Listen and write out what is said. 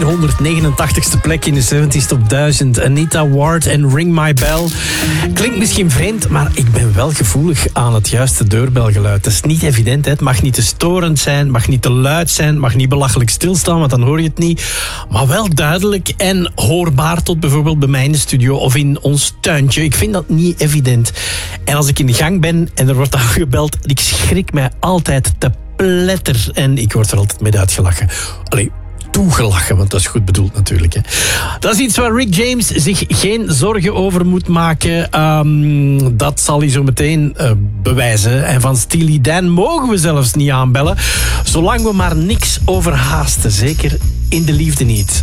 489ste plek in de 70s Top 1000. Anita Ward en Ring My Bell. Klinkt misschien vreemd, maar ik ben wel gevoelig aan het juiste deurbelgeluid. Dat is niet evident, hè. Het mag niet te storend zijn, mag niet te luid zijn, mag niet belachelijk stilstaan, want dan hoor je het niet. Maar wel duidelijk en hoorbaar tot bijvoorbeeld bij mij in de studio of in ons tuintje. Ik vind dat niet evident. En als ik in de gang ben en er wordt aangebeld, ik schrik mij altijd te pletter. En ik word er altijd mee uitgelachen. Allee, toegelachen, want dat is goed bedoeld natuurlijk. Hè. Dat is iets waar Rick James zich geen zorgen over moet maken. Dat zal hij zo meteen bewijzen. En van Steely Dan mogen we zelfs niet aanbellen. Zolang we maar niks overhaasten. Zeker in de liefde niet.